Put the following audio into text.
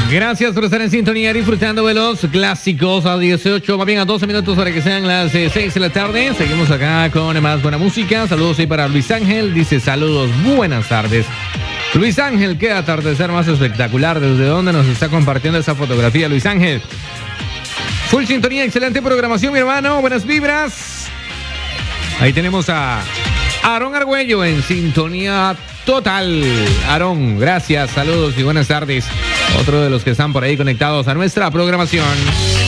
Gracias por estar en sintonía disfrutando de los clásicos a 18, más bien a 12 minutos para que sean las 6 de la tarde. Seguimos acá con más buena música. Saludos ahí para Luis Ángel. Dice saludos, buenas tardes. Luis Ángel, qué atardecer más espectacular. ¿Desde dónde nos está compartiendo esa fotografía, Luis Ángel? Full sintonía, excelente programación, mi hermano. Buenas vibras. Ahí tenemos a Aarón Argüello en sintonía total. Aarón, gracias, saludos y buenas tardes. Otro de los que están por ahí conectados a nuestra programación.